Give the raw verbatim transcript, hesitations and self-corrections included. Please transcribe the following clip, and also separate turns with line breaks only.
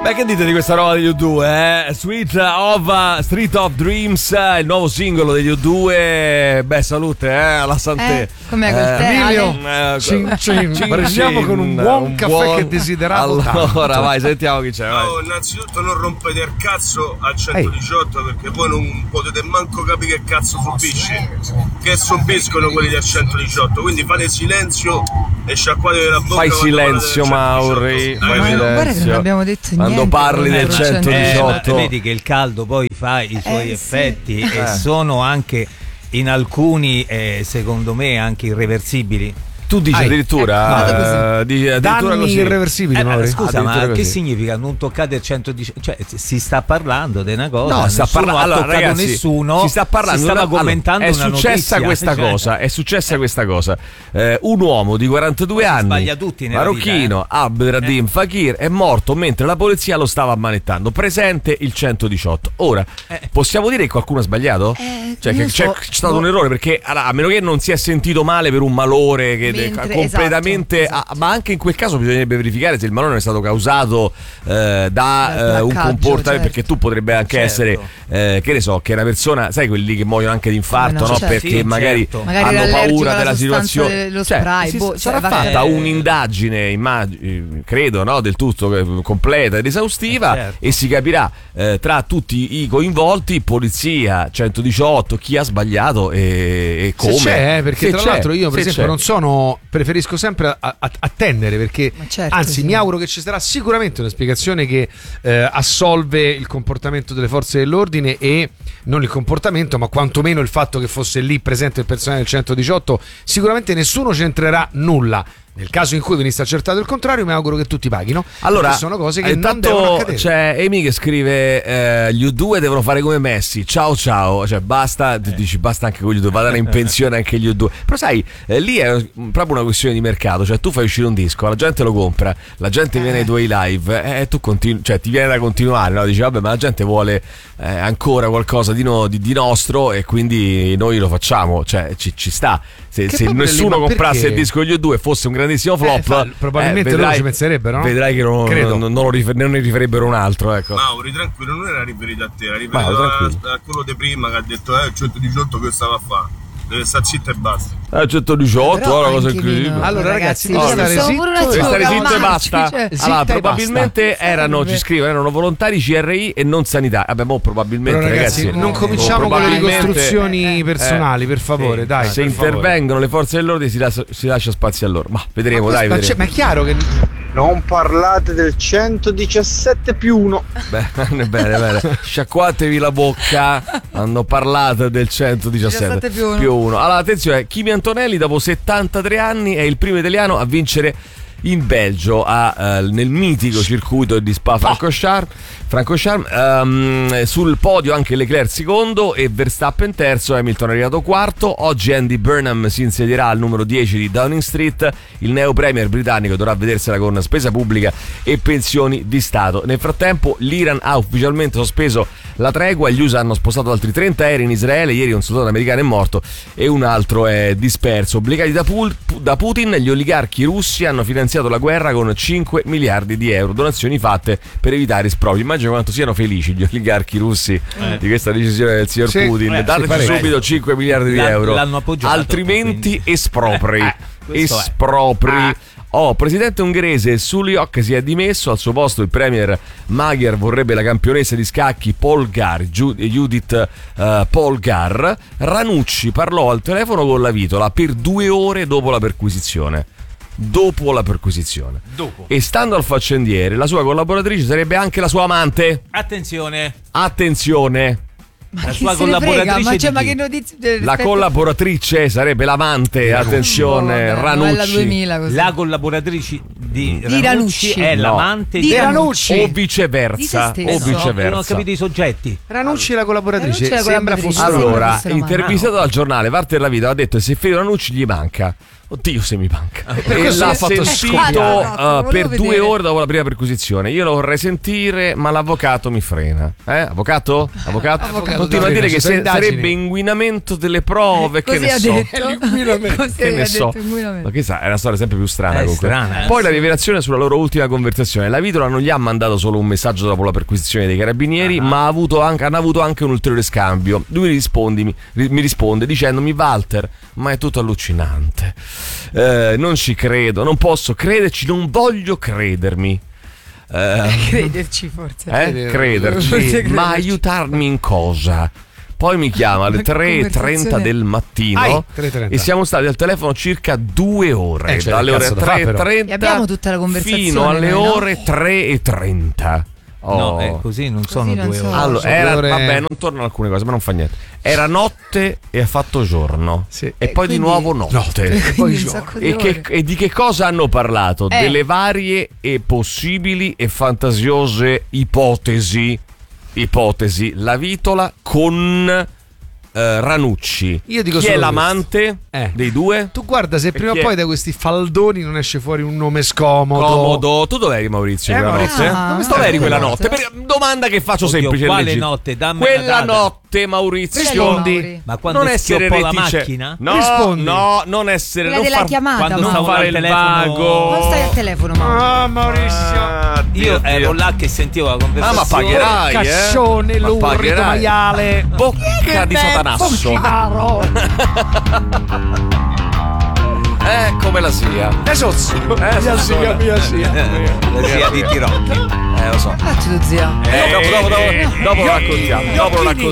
Beh, che dite di questa roba degli U due? Eh? Sweet of Street of Dreams, il nuovo singolo degli U due. Beh, salute, eh, alla Santé.
Eh, com'è quel
eh,
tè?
Emilio,
eh,
cin, cin.
cin,
Prendiamo
cin,
con un buon
un
caffè
buon...
che desideravo
Allora,
tanto.
vai, sentiamo chi c'è. Vai.
No, innanzitutto non rompete il cazzo al centodiciotto Ehi. Perché voi non potete manco capire che cazzo subisce, che subiscono quelli del centodiciotto, quindi fate silenzio e sciacquatevi la bocca.
Fai silenzio, Mauri. Fai
Ma
silenzio.
guarda che non abbiamo detto
Quando
niente.
parli del centodiciotto,
eh, vedi che il caldo poi fa i suoi
Eh,
effetti
sì.
e
Eh.
sono anche in alcuni eh, secondo me anche irreversibili.
tu dici
Ai,
addirittura, eh, di, addirittura
danni
così.
irreversibili.
Eh,
Mauri.
scusa, ma
Addirittura
che
così.
significa non toccate il centodiciotto? Cioè, si sta parlando di una cosa.
No, sta
nessuno
parlando.
ha
Allora,
toccato
ragazzi,
nessuno.
si sta parlando.
Si stava
una-
commentando
è
una
successa
notizia.
questa
Cioè,
cosa. È successa questa cosa. Eh, un uomo di quarantadue
Si
anni,
sbaglia tutti nella
marocchino,
vita,
Abdelradim
Eh.
Fakir, è morto mentre la polizia lo stava ammanettando. Presente il centodiciotto. Ora,
Eh.
possiamo dire che qualcuno ha sbagliato?
Eh,
Cioè,
non
che c'è,
so.
c'è stato
Boh.
un errore, perché allora, a meno che non si è sentito male per un malore che
Mentre-
completamente.
esatto, esatto.
ah, ma anche in quel caso bisognerebbe verificare se il malore è stato causato eh, da
Dal
eh, un
placcaggio,
comportamento,
certo.
perché tu potrebbe anche
Certo.
essere, eh, che ne so, che una persona, sai, quelli che muoiono anche di infarto,
Come no,
no?
certo.
Perché
Sì,
magari,
certo.
Magari
hanno
era allergico
paura
alla
della
sostanza
situazione.
dello
Cioè,
spray,
si-
boh,
sarà
cioè, va-
fatta
eh.
un'indagine, immag- credo, no? Del tutto eh, completa ed esaustiva,
Eh, certo.
e si capirà eh, tra tutti i coinvolti, polizia, centodiciotto, chi ha sbagliato e, e come.
Se c'è, eh, perché
Se
tra
c'è,
l'altro io per
se
esempio
c'è.
non sono, preferisco sempre a- a- attendere, perché
Ma certo,
anzi
sì.
mi auguro che ci sarà sicuramente una spiegazione che eh, assolve il comportamento delle forze dell'ordine, e non il comportamento ma quantomeno il fatto che fosse lì presente il personale del centodiciotto. Sicuramente nessuno c'entrerà nulla. Nel caso in cui venisse accertato il contrario, mi auguro che tutti paghino.
Allora,
perché sono cose che non
intanto
devono accadere.
c'è Amy che scrive eh, gli U due devono fare come Messi, ciao ciao, cioè basta, tu dici basta anche con gli U due, vadano in pensione anche gli U due. Però sai, eh, lì è proprio una questione di mercato, cioè tu fai uscire un disco, la gente lo compra, la gente viene ai tuoi live e eh, tu continui, cioè ti viene da continuare, no? Dici vabbè, ma la gente vuole eh, ancora qualcosa di, no- di, di nostro, e quindi noi lo facciamo, cioè ci, ci sta. Se,
Che
se
proprio
nessuno
lì, ma
comprasse
perché?
il disco degli U due e fosse un grandissimo flop,
Eh, fa- probabilmente
eh,
loro ci penserebbero, no?
Vedrai che non,
Credo.
non, non lo rifer- non ne riferirebbero un altro, ecco.
Mauri, tranquillo, non era riferito a te, era riferito
Mauri,
a,
tranquillo.
a quello di prima che ha detto eh, centodiciotto che stava a fare. Deve stare zitto e basta.
Eh, centodiciotto,
Però
una cosa
anche
incredibile.
meno.
Allora, ragazzi,
Ragazzi,
devi stare
siamo
zitto,
pure un
devi
attimo
Stare zitto e
calmarci,
basta.
cioè.
Zitta
Allora,
e basta.
probabilmente erano, ci
Serve.
scrivono, erano volontari C R I e non sanità. Vabbè, mo probabilmente,
Però, ragazzi,
ragazzi,
non
eh,
cominciamo con le
probabilmente-
ricostruzioni personali, per favore,
sì.
dai.
se
per favore.
intervengono le forze dell'ordine si lascia, si lascia spazio a loro. Ma vedremo,
Ma
dai,
questo- ma, c'è-
vedremo.
ma è chiaro che
Non parlate del centodiciassette più uno.
Bene, bene, bene. Sciacquatevi la bocca. Hanno parlato del centodiciassette
più uno.
più uno. Allora, attenzione, Kimi Antonelli dopo settantatré anni è il primo italiano a vincere in Belgio, a, eh, nel mitico circuito di Spa-Francorchamps. Francorchamps, ehm, sul podio anche Leclerc secondo e Verstappen terzo, Hamilton è arrivato quarto. Oggi Andy Burnham si insedierà al numero dieci di Downing Street. Il neo premier britannico dovrà vedersela con spesa pubblica e pensioni di Stato. Nel frattempo l'Iran ha ufficialmente sospeso la tregua, gli U S A hanno spostato altri trenta aerei in Israele, ieri un soldato americano è morto e un altro è disperso. Obbligati da, Pul- da Putin, gli oligarchi russi hanno finanziato la guerra con cinque miliardi di euro, donazioni fatte per evitare espropri. Immagino quanto siano felici gli oligarchi russi
Eh.
di questa decisione del signor
Sì,
Putin.
eh,
Dateci
sì, parecchio.
subito cinque miliardi di
L'hanno-
euro,
l'hanno appoggiato,
altrimenti
quindi.
espropri.
Eh, questo è.
espropri.
Ah.
Oh, presidente ungherese Suliok si è dimesso, al suo posto il premier Magyar vorrebbe la campionessa di scacchi Polgar, Giu- Judith uh, Polgar. Ranucci parlò al telefono con la Vitola per due ore dopo la perquisizione. Dopo la perquisizione.
Dopo.
E stando al faccendiere, la sua collaboratrice sarebbe anche la sua amante.
Attenzione,
Attenzione.
Ma
La
chi
sua
se ne frega?
collaboratrice
Ma, cioè,
di
ma
chi?
che notizie?
La
rispetto-
collaboratrice sarebbe l'amante. Attenzione,
Oh, vabbè, novella
Ranucci.
duemila così.
la collaboratrice di,
Di Ranucci.
è
No.
l'amante
Di Ranucci.
O
Di
viceversa.
se
O
stesso.
viceversa.
Non ho capito i soggetti.
Ranucci è la collaboratrice,
Ranucci è la
sembra
collaboratrice.
fosse
Sì,
Allora,
fosse la
intervistato dal giornale, Walter La Vita ha detto che se Federico Ranucci gli manca. Oddio se mi manca.
per
E
questo
l'ha
l'ho fatto
sentito
scoppiare.
uh, per
Volevo
due
vedere.
ore dopo la prima perquisizione. Io lo vorrei sentire, ma l'avvocato mi frena. Eh, avvocato? Avvocato?
Avvocato
Continua a
D'Arena,
dire che
ci sono
se-
indagini.
sarebbe inquinamento delle prove, che
Così
ne
ha
so.
detto. Così
Che ne
ha
so.
detto inquinamento.
Ma che sa, è una storia sempre più strana.
È
comunque.
strana, eh.
Poi la rivelazione sulla loro ultima conversazione. La Vitola non gli ha mandato solo un messaggio dopo la perquisizione dei carabinieri,
Ah.
ma ha avuto anche, hanno avuto anche un ulteriore scambio. Lui mi risponde, mi, mi risponde dicendomi: Walter, ma è tutto allucinante. Eh, non ci credo, non posso crederci, non voglio credermi. Eh,
Crederci forse.
eh? Crederci,
Forse crederci.
ma aiutarmi in cosa? Poi mi chiama alle
Una
tre e trenta
conversazione-
del mattino
Ai, tre e trenta.
e siamo stati al telefono circa due ore,
Eh, cioè,
dalle
che
ore
cazzo da fa,
tre e
però?
trenta
E abbiamo tutta la conversazione,
fino alle
noi, no?
ore tre e trenta. Oh.
No, è così, non sono
non
due
so.
ore.
Allora,
sono
era,
due ore-
vabbè, non tornano alcune cose, ma non fa niente. Era notte e ha fatto giorno.
Sì.
E poi di
quindi-
nuovo notte.
Notte.
Quindi
Poi
un
giorno.
sacco di
E, che-
ore.
e di che cosa hanno parlato?
Eh.
Delle varie e possibili e fantasiose ipotesi. Ipotesi. La Vitola con eh, Ranucci.
Io dico
Chi è
solo
l'amante
Eh.
dei due?
Tu guarda, se prima o
chi è?
poi da questi faldoni non esce fuori un nome scomodo.
Comodo. Tu dov'eri, Maurizio?
Eh,
quella
Maurizio,
notte?
ah,
Dove dov'eri
ah,
quella
quella
notte?
notte?
Per- domanda che faccio
Oddio,
semplice.
quale
leggibile.
notte? Dammi una
Quella
data.
notte, Maurizio.
Rispondi.
Mauri.
Ma quando
non essere
schioppo la
retice-
macchina?
No,
Rispondi.
no, non essere
Quella
non
della
far-
chiamata,
quando
ma-
non
stavo
fare
al
il
telefono-
vago.
Non stai al telefono, ma
Ah, Maurizio.
Ah, Dio,
Io ero
Dio.
là che sentivo la
Ah,
conversazione.
ma pagherai, eh?
Caccione,
Ma
lurido,
pagherai.
maiale.
Bocca di satanasso. Eh, come la sia.
E sozzo.
Eh,
Mia
sozzo.
zia, mia zia.
La zia di Tirocchi.
Eh, lo so.
faccio tu zia.
Eh, dopo, dopo, dopo, dopo lo raccontiamo. Dopo lo raccontiamo.